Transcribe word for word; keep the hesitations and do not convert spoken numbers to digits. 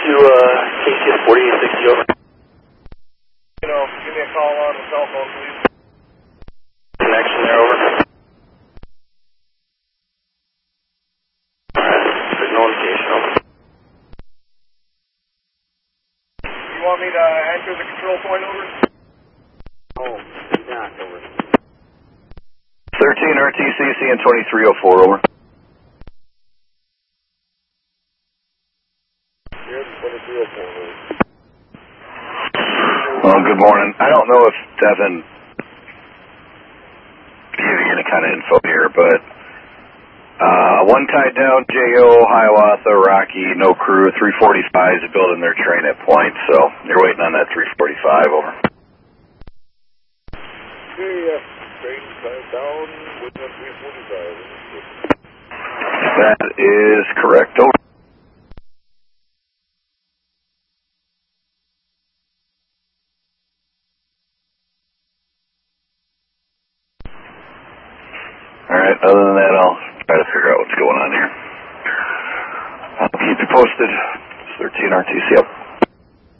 to uh, K C S forty-eight sixty over. You know, give me a call on the cell phone, please. Connection there, over. Alright, good notification, over. You want me to enter the control point, over? Oh, not over. thirteen R T C C and twenty-three oh four, over. Here's twenty-three oh four, over. Well, good morning. I don't know if Devin gave you any kind of info here, but uh, one tied down, J O, Hiawatha, Rocky, no crew, three forty-five is building their train at point, so you're waiting on that three forty-five, over. Okay, yes, train tied down with the three forty-five. That is correct, over. Alright, other than that, I'll try to figure out what's going on here. I'll keep you posted. thirteen R T C up.